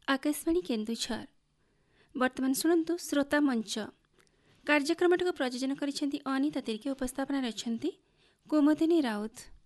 आकाशवाणी केन्दुझर वर्तमान शुणु श्रोता मंच कार्यक्रमटी प्रयोजन कर अनिता तिर्की उपस्थापन कुमुदिनी राउत।